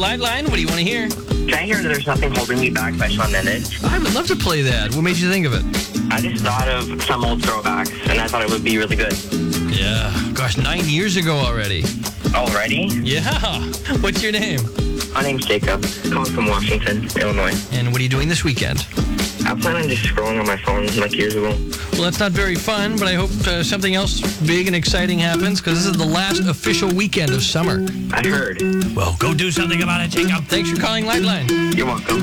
Liveline. What do you want to hear? Can I hear There's Nothing Holding Me Back by Shawn Mendes? I would love to play that. What made you think of it? I just thought of some old throwbacks, and I thought it would be really good. Yeah. Gosh, 9 years ago already. Already? Yeah. What's your name? My name's Jacob, calling from Washington, Illinois. And what are you doing this weekend? I plan on just scrolling on my phone like years ago. Well, that's not very fun, but I hope something else big and exciting happens, because this is the last official weekend of summer. I heard. Well, go do something about it, Jacob. Thanks for calling Liveline. You're welcome.